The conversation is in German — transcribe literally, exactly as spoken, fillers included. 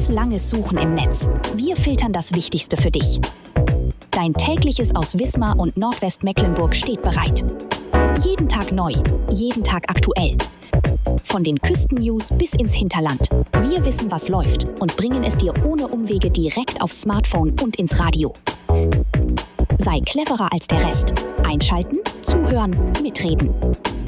langes Suchen im Netz. Wir filtern das Wichtigste für dich. Dein tägliches aus Wismar und Nordwestmecklenburg steht bereit. Jeden Tag neu, jeden Tag aktuell. Von den Küstennews bis ins Hinterland. Wir wissen, was läuft und bringen es dir ohne Umwege direkt aufs Smartphone und ins Radio. Sei cleverer als der Rest. Einschalten, zuhören, mitreden.